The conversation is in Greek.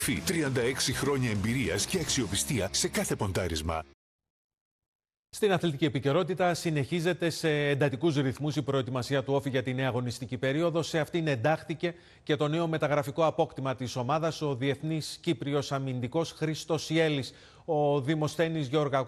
36 χρόνια εμπειρίας και αξιοπιστία σε κάθε ποντάρισμα. Στην αθλητική επικαιρότητα συνεχίζεται σε εντατικούς ρυθμούς η προετοιμασία του Όφη για τη νέα αγωνιστική περίοδο. Σε αυτήν εντάχθηκε και το νέο μεταγραφικό απόκτημα της ομάδας, ο διεθνής Κύπριος αμυντικός Χρήστος Ιέλης. Ο Δημοσθένης Γεωργακόπουλος